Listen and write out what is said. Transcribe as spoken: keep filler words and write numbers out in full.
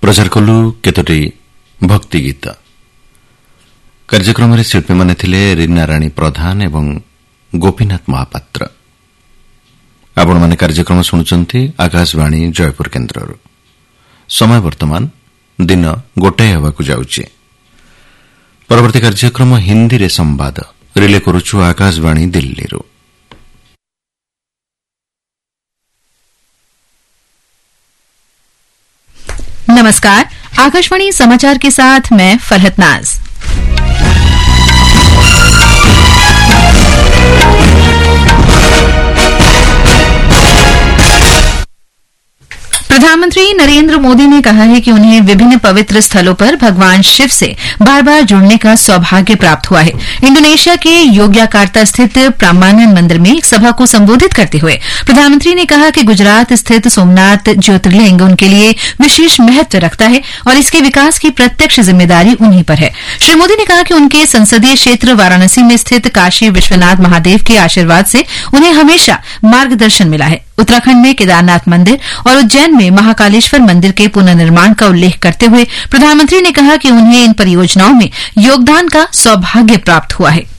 प्रचार कलु केतोटी भक्ति गीत। कार्यक्रम शिल्पी माने थिले रीना राणी प्रधान एवं गोपीनाथ महापात्र। आपण माने कार्यक्रम शुणुचंती आकाशवाणी जयपुर केन्द्रରୁ। समय वर्तमान दिन गोटाए हेबाकु जाउछि। परवर्ती कार्यक्रम हिंदी रे संवाद रिले करूछु आकाशवाणी दिल्ली रो। नमस्कार, आकाशवाणी समाचार के साथ मैं फरहत नाज। प्रधानमंत्री नरेंद्र मोदी ने कहा है कि उन्हें विभिन्न पवित्र स्थलों पर भगवान शिव से बार बार जुड़ने का सौभाग्य प्राप्त हुआ है। इंडोनेशिया के योग्याकार्ता स्थित प्रामाणन मंदिर में एक सभा को संबोधित करते हुए प्रधानमंत्री ने कहा कि गुजरात स्थित सोमनाथ ज्योतिर्लिंग उनके लिए विशेष महत्व रखता है और इसके विकास की प्रत्यक्ष जिम्मेदारी उन्हीं पर है। श्री मोदी ने कहा कि उनके संसदीय क्षेत्र वाराणसी में स्थित काशी विश्वनाथ महादेव के आशीर्वाद से उन्हें हमेशा मार्गदर्शन मिला है। उत्तराखंड में केदारनाथ मंदिर और उज्जैन में महाकालेश्वर मंदिर के पुनर्निर्माण का उल्लेख करते हुए प्रधानमंत्री ने कहा कि उन्हें इन परियोजनाओं में योगदान का सौभाग्य प्राप्त हुआ है।